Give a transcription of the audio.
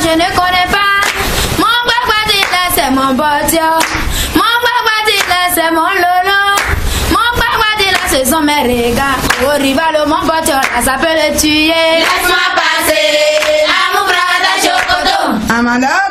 je ne connais pas. Mon Guaguadila, c'est mon botia. Mon Guaguadila, c'est mon lolo. Mon Guaguadila, ce sont mes regards. Au rival, mon botia, ça peut le tuer. Laisse-moi passer à mon bras de chocolat. Amanda.